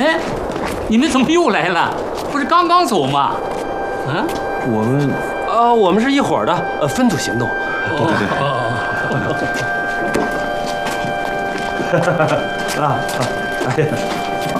哎，你们怎么又来了？不是刚刚走吗？啊？ 我们是一伙的，分组行动。 哎呀，